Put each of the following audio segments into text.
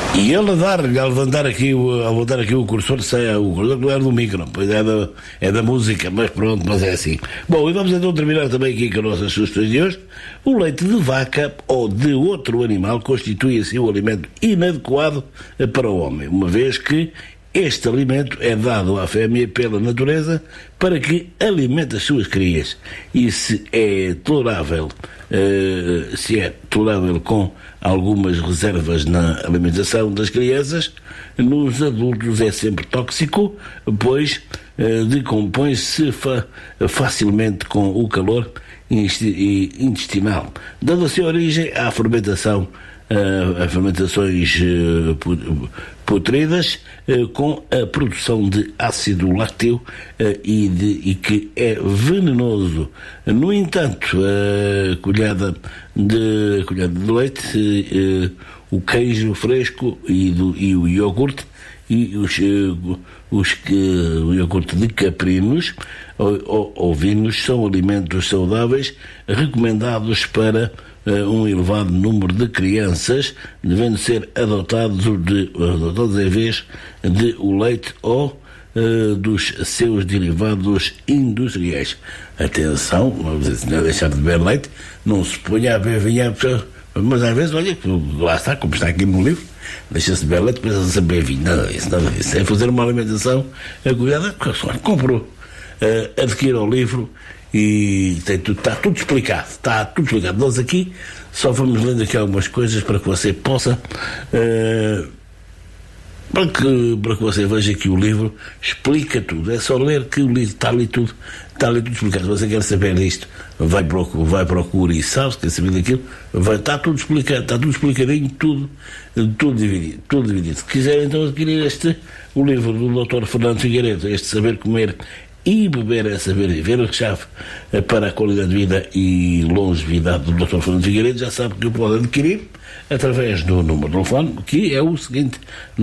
E ele a levantar aqui o cursor, sai o cursor não é do micro, pois é da música, mas pronto, mas é assim. Bom, e vamos então terminar também aqui com as nossas sugestões de hoje. O leite de vaca ou de outro animal constitui assim um alimento inadequado para o homem, uma vez que este alimento é dado à fêmea pela natureza para que alimente as suas crias. E se é tolerável com algumas reservas na alimentação das crianças, nos adultos é sempre tóxico, pois decompõe-se facilmente com o calor intestinal, dando assim origem à fermentação, a fermentações putridas, com a produção de ácido lácteo e que é venenoso. No entanto, a colhada de leite, o queijo fresco e o iogurte o iogurte de caprinos ou vinhos são alimentos saudáveis recomendados para um elevado número de crianças, devendo ser adotados em vez de o leite ou dos seus derivados industriais. Atenção, não é deixar de beber leite, não se ponha a beber vinho, mas às vezes, olha, lá está, como está aqui no livro, deixa-se beber leite, depois a beber vinho. Nada disso. É fazer uma alimentação cuidada, comprou, adquira o livro e está tudo explicado. Nós aqui só vamos lendo aqui algumas coisas para que você possa para que você veja que o livro explica tudo. É só ler que o livro está ali tudo explicado. Se você quer saber disto, vai procurar e sabe, quer saber daquilo, está tudo explicado, está tudo explicadinho, tudo dividido. Se quiser então adquirir o livro do Dr. Fernando Figueiredo, este Saber Comer e Beber é Saber Viver, a chave para a qualidade de vida e longevidade do Dr. Fernando Figueiredo, já sabe que o pode adquirir através do número de telefone, que é o seguinte: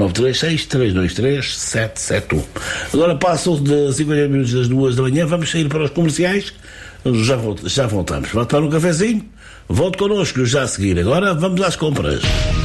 936-323-771. Agora passam de 50 minutos das 2 da manhã, vamos sair para os comerciais, já voltamos. Vai tomar um cafezinho? Volte connosco já a seguir. Agora vamos às compras.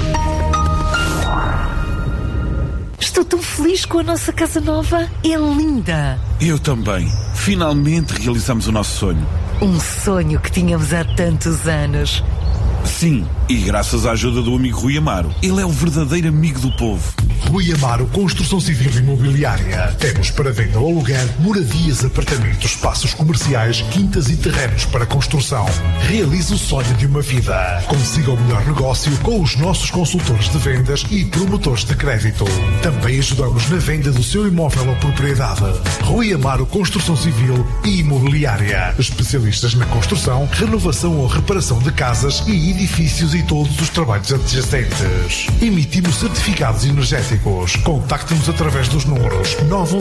Estou tão feliz com a nossa casa nova. É linda. Eu também. Finalmente realizamos o nosso sonho. Um sonho que tínhamos há tantos anos. Sim, e graças à ajuda do amigo Rui Amaro. Ele é o verdadeiro amigo do povo. Rui Amaro Construção Civil e Imobiliária. Temos para venda ou aluguer moradias, apartamentos, espaços comerciais, quintas e terrenos para construção. Realize o sonho de uma vida. Consiga o melhor negócio com os nossos consultores de vendas e promotores de crédito. Também ajudamos na venda do seu imóvel ou propriedade. Rui Amaro Construção Civil e Imobiliária. Especialistas na construção, renovação ou reparação de casas e edifícios e todos os trabalhos adjacentes. Emitimos certificados energéticos. Contacte-nos através dos números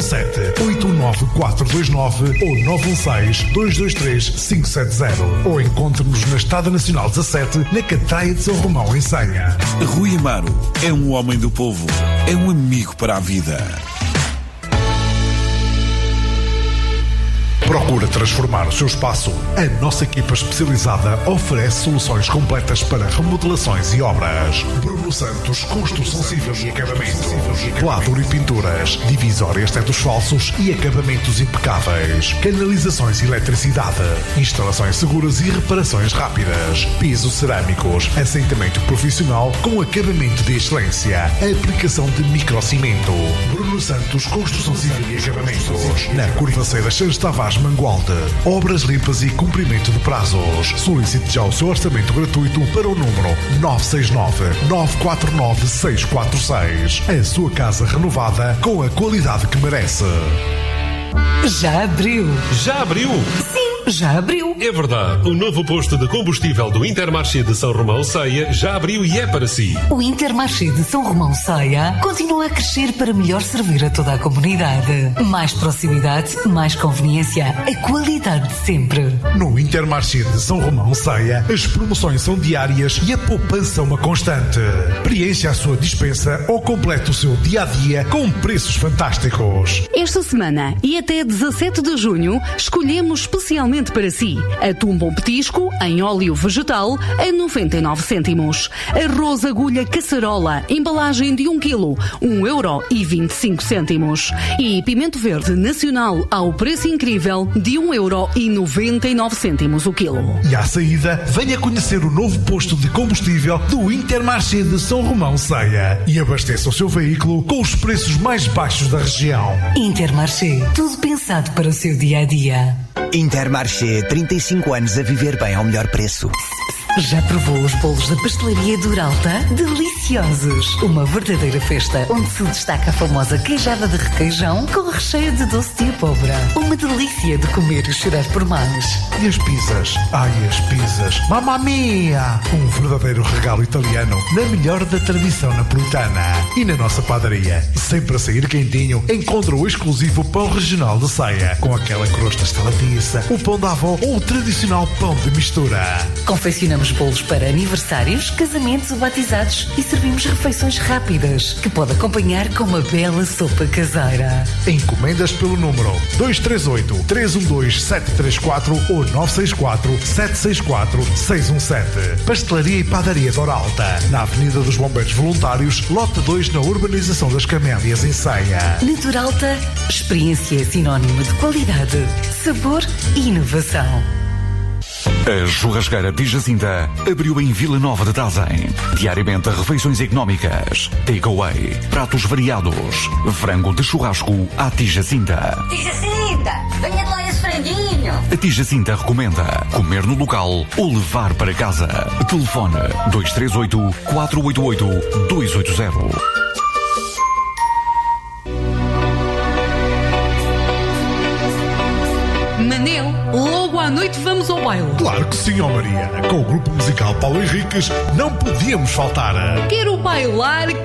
917-89429 ou 916-223-570 ou encontre-nos na Estrada Nacional 17, na Catraia de São Romão, em Senha. Rui Amaro é um homem do povo, é um amigo para a vida. Procura transformar o seu espaço. A nossa equipa especializada oferece soluções completas para remodelações e obras. Bruno Santos, Construção Civil e Acabamento. Quadro e pinturas, divisórias tetos falsos e acabamentos impecáveis. Canalizações e eletricidade. Instalações seguras e reparações rápidas. Pisos cerâmicos, assentamento profissional com acabamento de excelência. Aplicação de microcimento. Bruno Santos, Construção Civil e Acabamentos. Na Curvaceira Santos Tavares Mangualde. Obras limpas e cumprimento de prazos. Solicite já o seu orçamento gratuito para o número 969-949-646. A sua casa renovada com a qualidade que merece. Já abriu? Já abriu? Sim, já abriu. É verdade. O novo posto de combustível do Intermarché de São Romão Ceia já abriu e é para si. O Intermarché de São Romão Ceia continua a crescer para melhor servir a toda a comunidade. Mais proximidade, mais conveniência, a qualidade de sempre. No Intermarché de São Romão Ceia, as promoções são diárias e a poupança uma constante. Preencha a sua dispensa ou complete o seu dia-a-dia com preços fantásticos. Esta semana e até 17 de junho, escolhemos especialmente especialmente para si. Atum bom petisco, em óleo vegetal, a 99 cêntimos. Arroz agulha caçarola, embalagem de 1 kg, 1,25 €. E pimento verde nacional ao preço incrível de 1,99 € o quilo. E à saída, venha conhecer o novo posto de combustível do Intermarché de São Romão Ceia e abasteça o seu veículo com os preços mais baixos da região. Intermarché, tudo pensado para o seu dia-a-dia. Intermarché, 35 anos a viver bem ao melhor preço. Já provou os bolos da pastelaria Duralta? Deliciosos! Uma verdadeira festa onde se destaca a famosa queijada de requeijão com recheio de doce de abóbora. Uma delícia de comer e chorar por mais. E as pizzas? Ai, as pizzas! Mamma mia! Um verdadeiro regalo italiano na melhor da tradição napolitana. E na nossa padaria, sempre a sair quentinho, encontra o exclusivo pão regional de Ceia, com aquela crosta estaladiça, o pão da avó ou o tradicional pão de mistura. Confeccionamos bolos para aniversários, casamentos ou batizados e servimos refeições rápidas que pode acompanhar com uma bela sopa caseira. Encomendas pelo número 238-312-734 ou 964-764-617. Pastelaria e Padaria Doralta, na Avenida dos Bombeiros Voluntários, lote 2, na Urbanização das Camélias, em Ceia. Na Duralta, experiência é sinónimo de qualidade, sabor e inovação. A churrasqueira Tijacinta abriu em Vila Nova de Tazem. Diariamente refeições económicas, takeaway, pratos variados, frango de churrasco à Tijacinta. Tijacinta, venha de lá esse franguinho. A Tijacinta recomenda comer no local ou levar para casa. Telefone 238-488-280. Manel, logo à noite vamos ao baile. Claro que sim, ó Maria. Com o grupo musical Paulo Henriques não podíamos faltar. Quero bailar